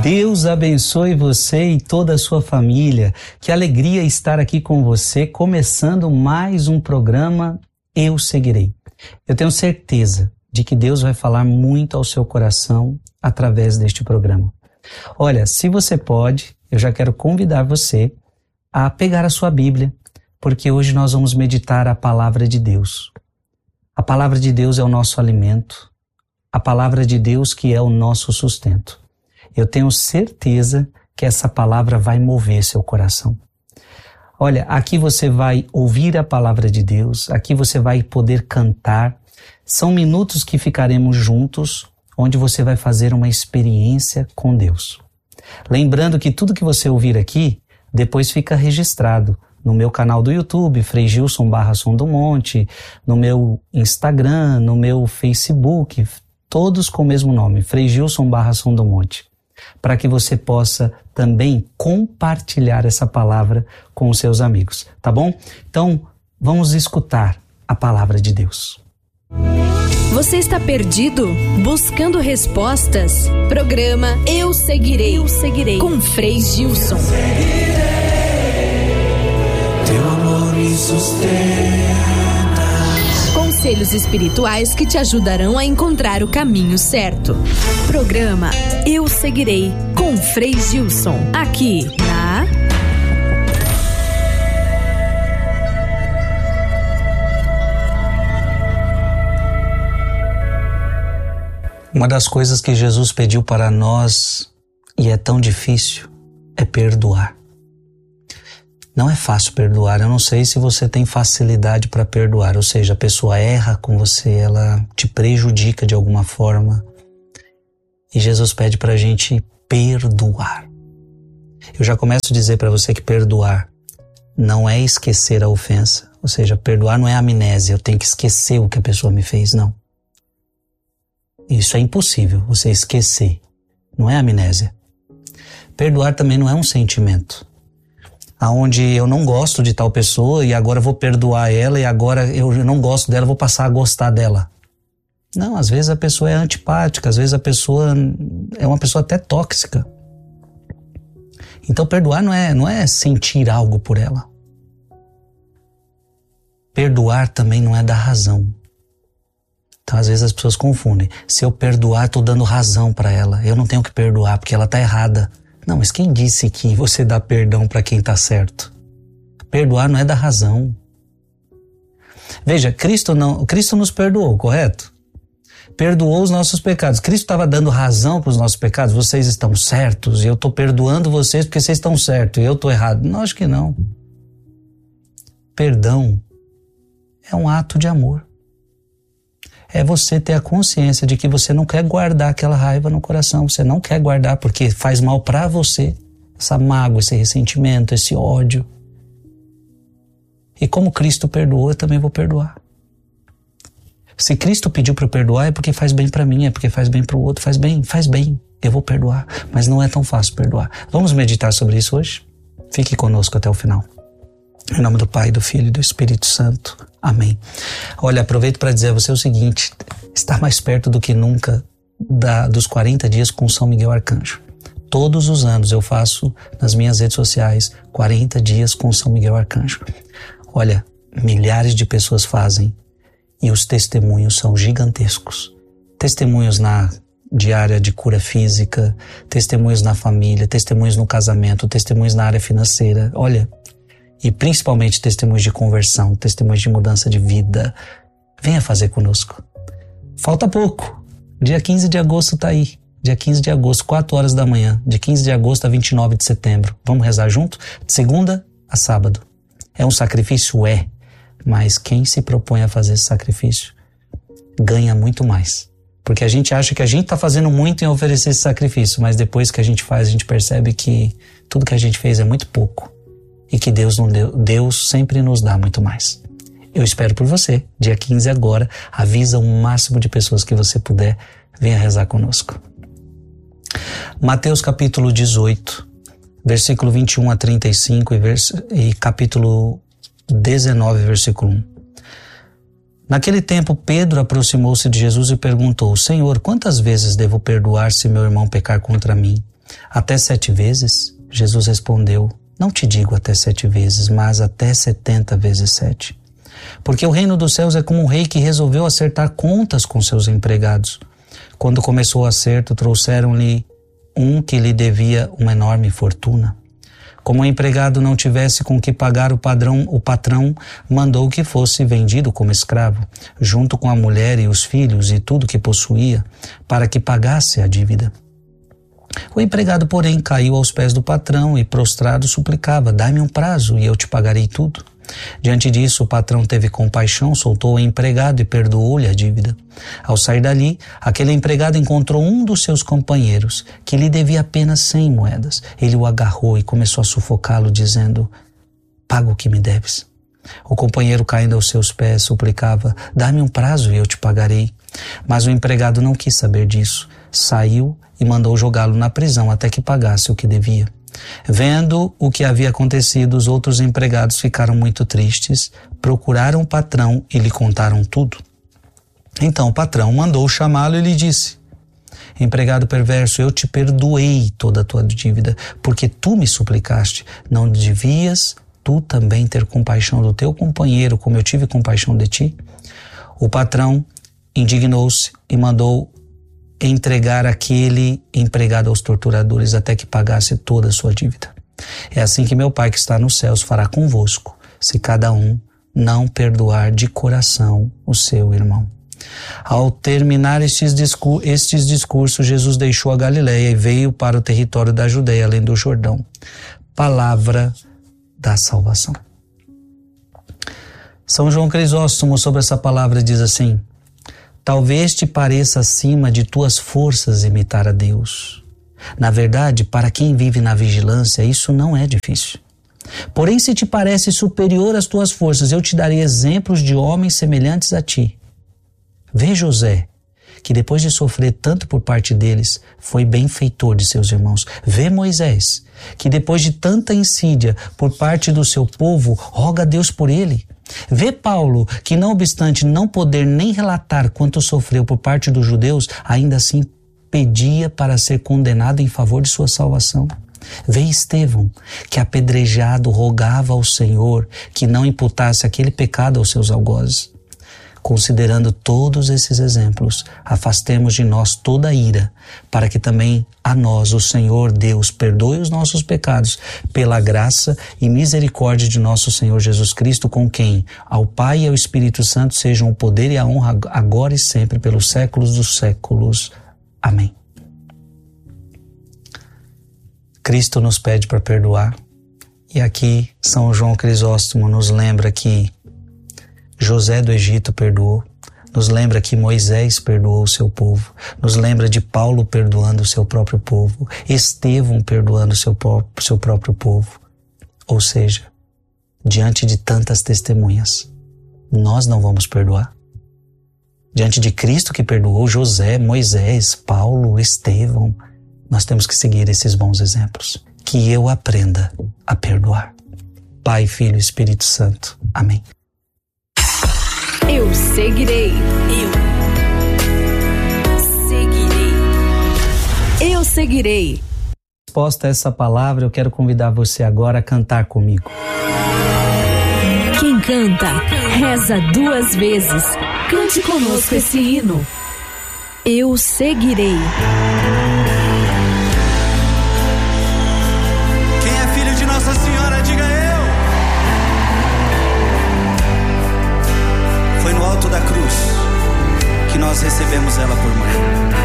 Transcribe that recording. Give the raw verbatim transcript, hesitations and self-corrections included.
Deus abençoe você e toda a sua família. Que alegria estar aqui com você, começando mais um programa Eu Seguirei. Eu tenho certeza de que Deus vai falar muito ao seu coração através deste programa. Olha, se você pode, eu já quero convidar você a pegar a sua Bíblia, porque hoje nós vamos meditar a palavra de Deus. A palavra de Deus é o nosso alimento, a palavra de Deus que é o nosso sustento. Eu tenho certeza que essa palavra vai mover seu coração. Olha, aqui você vai ouvir a palavra de Deus, aqui você vai poder cantar. São minutos que ficaremos juntos, onde você vai fazer uma experiência com Deus. Lembrando que tudo que você ouvir aqui, depois fica registrado no meu canal do YouTube, Frei Gilson barra Som do Monte, no meu Instagram, no meu Facebook, todos com o mesmo nome, Frei Gilson barra Som do Monte, para que você possa também compartilhar essa palavra com os seus amigos, tá bom? Então, vamos escutar a palavra de Deus. Você está perdido? Buscando respostas? Programa Eu Seguirei, Eu Seguirei, com Frei Gilson. Teu amor me sustenta. Conselhos espirituais que te ajudarão a encontrar o caminho certo. Programa Eu Seguirei, com Frei Gilson, aqui na... Uma das coisas que Jesus pediu para nós, e é tão difícil, é perdoar. Não é fácil perdoar. Eu não sei se você tem facilidade para perdoar, ou seja, a pessoa erra com você, ela te prejudica de alguma forma. E Jesus pede para a gente perdoar. Eu já começo a dizer para você que perdoar não é esquecer a ofensa, ou seja, perdoar não é amnésia, eu tenho que esquecer o que a pessoa me fez, não. Isso é impossível, você esquecer. Não é amnésia. Perdoar também não é um sentimento. Aonde eu não gosto de tal pessoa e agora vou perdoar ela e agora eu não gosto dela, vou passar a gostar dela. Não, às vezes a pessoa é antipática, às vezes a pessoa é uma pessoa até tóxica. Então perdoar não é, não é sentir algo por ela. Perdoar também não é dar razão. Então às vezes as pessoas confundem. Se eu perdoar, estou dando razão para ela. Eu não tenho que perdoar porque ela está errada. Não, mas quem disse que você dá perdão para quem está certo? Perdoar não é dar razão. Veja, Cristo, não, Cristo nos perdoou, correto? Perdoou os nossos pecados. Cristo estava dando razão para os nossos pecados. Vocês estão certos e eu estou perdoando vocês porque vocês estão certos e eu estou errado. Não, acho que não. Perdão é um ato de amor. É você ter a consciência de que você não quer guardar aquela raiva no coração. Você não quer guardar porque faz mal para você. Essa mágoa, esse ressentimento, esse ódio. E como Cristo perdoou, eu também vou perdoar. Se Cristo pediu para eu perdoar é porque faz bem para mim, é porque faz bem para o outro. Faz bem, faz bem. Eu vou perdoar. Mas não é tão fácil perdoar. Vamos meditar sobre isso hoje? Fique conosco até o final. Em nome do Pai, do Filho e do Espírito Santo. Amém. Olha, aproveito para dizer a você o seguinte, está mais perto do que nunca da, dos quarenta dias com São Miguel Arcanjo. Todos os anos eu faço nas minhas redes sociais quarenta dias com São Miguel Arcanjo. Olha, milhares de pessoas fazem e os testemunhos são gigantescos. Testemunhos na diária de cura física, testemunhos na família, testemunhos no casamento, testemunhos na área financeira. Olha, e principalmente testemunhos de conversão, testemunhos de mudança de vida. Venha fazer conosco. Falta pouco. Dia quinze de agosto está aí. Dia quinze de agosto, quatro horas da manhã. De quinze de agosto a vinte e nove de setembro. Vamos rezar junto? De segunda a sábado. É um sacrifício? É. Mas quem se propõe a fazer esse sacrifício ganha muito mais. Porque a gente acha que a gente está fazendo muito em oferecer esse sacrifício, mas depois que a gente faz, a gente percebe que tudo que a gente fez é muito pouco. E que Deus, não deu, Deus sempre nos dá muito mais. Eu espero por você. Dia quinze agora, avisa o máximo de pessoas que você puder. Venha rezar conosco. Mateus capítulo dezoito, versículo vinte e um a trinta e cinco e, vers, e capítulo dezenove, versículo um. Naquele tempo, Pedro aproximou-se de Jesus e perguntou: Senhor, quantas vezes devo perdoar se meu irmão pecar contra mim? Até sete vezes? Jesus respondeu: não te digo até sete vezes, mas até setenta vezes sete. Porque o reino dos céus é como um rei que resolveu acertar contas com seus empregados. Quando começou o acerto, trouxeram-lhe um que lhe devia uma enorme fortuna. Como o empregado não tivesse com que pagar o padrão, o patrão mandou que fosse vendido como escravo, junto com a mulher e os filhos e tudo que possuía, para que pagasse a dívida. O empregado, porém, caiu aos pés do patrão e, prostrado, suplicava: dá-me um prazo e eu te pagarei tudo. Diante disso, o patrão teve compaixão, soltou o empregado e perdoou-lhe a dívida. Ao sair dali, aquele empregado encontrou um dos seus companheiros, que lhe devia apenas cem moedas. Ele o agarrou e começou a sufocá-lo, dizendo: paga o que me deves. O companheiro, caindo aos seus pés, suplicava: dá-me um prazo e eu te pagarei. Mas o empregado não quis saber disso. Saiu e mandou jogá-lo na prisão até que pagasse o que devia. Vendo o que havia acontecido, os outros empregados ficaram muito tristes, procuraram o patrão e lhe contaram tudo. Então o patrão mandou chamá-lo e lhe disse: empregado perverso, eu te perdoei toda a tua dívida, porque tu me suplicaste. Não devias tu também ter compaixão do teu companheiro, como eu tive compaixão de ti? O patrão indignou-se e mandou entregar aquele empregado aos torturadores até que pagasse toda a sua dívida. É assim que meu Pai que está nos céus fará convosco, se cada um não perdoar de coração o seu irmão. Ao terminar estes, discur- estes discursos, Jesus deixou a Galileia e veio para o território da Judeia, além do Jordão. Palavra da salvação. São João Crisóstomo, sobre essa palavra, diz assim: talvez te pareça acima de tuas forças imitar a Deus. Na verdade, para quem vive na vigilância, isso não é difícil. Porém, se te parece superior às tuas forças, eu te darei exemplos de homens semelhantes a ti. Vê José, que depois de sofrer tanto por parte deles, foi benfeitor de seus irmãos. Vê Moisés, que depois de tanta insídia por parte do seu povo, roga a Deus por ele. Vê Paulo, que não obstante não poder nem relatar quanto sofreu por parte dos judeus, ainda assim pedia para ser condenado em favor de sua salvação. Vê Estevão, que apedrejado rogava ao Senhor que não imputasse aquele pecado aos seus algozes. Considerando todos esses exemplos, afastemos de nós toda a ira, para que também a nós, o Senhor Deus, perdoe os nossos pecados, pela graça e misericórdia de nosso Senhor Jesus Cristo, com quem, ao Pai e ao Espírito Santo, sejam o poder e a honra agora e sempre, pelos séculos dos séculos. Amém. Cristo nos pede para perdoar, e aqui São João Crisóstomo nos lembra que José do Egito perdoou, nos lembra que Moisés perdoou o seu povo, nos lembra de Paulo perdoando o seu próprio povo, Estevão perdoando o seu, seu próprio povo. Ou seja, diante de tantas testemunhas, nós não vamos perdoar? Diante de Cristo que perdoou José, Moisés, Paulo, Estevão, nós temos que seguir esses bons exemplos. Que eu aprenda a perdoar. Pai, Filho e Espírito Santo. Amém. Eu seguirei. Eu seguirei. Eu seguirei. Resposta a essa palavra, eu quero convidar você agora a cantar comigo. Quem canta, reza duas vezes. Cante conosco esse hino. Eu seguirei. Quem é filho de Nossa Senhora, diga eu. Foi no alto da cruz que nós recebemos ela por mãe.